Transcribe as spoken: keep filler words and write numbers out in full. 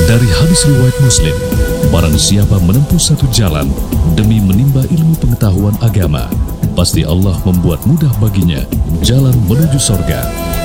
Dari hadis riwayat Muslim, barang siapa menempuh satu jalan demi menimba ilmu pengetahuan agama, pasti Allah membuat mudah baginya jalan menuju sorga.